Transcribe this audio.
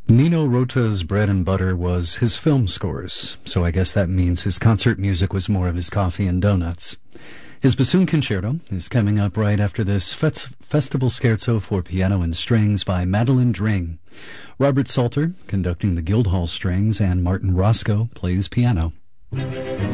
Nino Rota's bread and butter was his film scores, so I guess that means his concert music was more of his coffee and donuts. His bassoon concerto is coming up right after this festival scherzo for piano and strings by Madeline Dring. Robert Salter conducting the Guildhall strings, and Martin Roscoe plays piano.